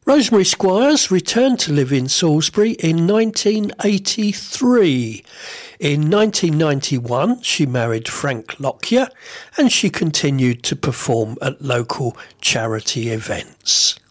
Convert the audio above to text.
Rosemary Squires returned to live in Salisbury in 1983. In 1991, she married Frank Lockyer, and she continued to perform at local charity events.